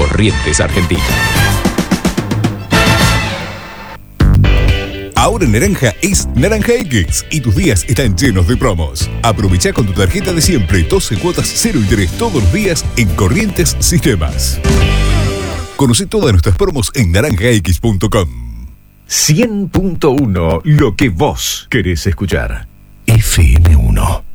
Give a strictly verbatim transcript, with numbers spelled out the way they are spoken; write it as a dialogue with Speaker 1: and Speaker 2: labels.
Speaker 1: Corrientes Argentina.
Speaker 2: Ahora en Naranja es Naranja X y tus días están llenos de promos. Aprovecha con tu tarjeta de siempre doce cuotas cero interés todos los días en Corrientes Sistemas. Conoce todas nuestras promos en naranja x punto com.
Speaker 1: cien punto uno, lo que vos querés escuchar.
Speaker 2: F M uno.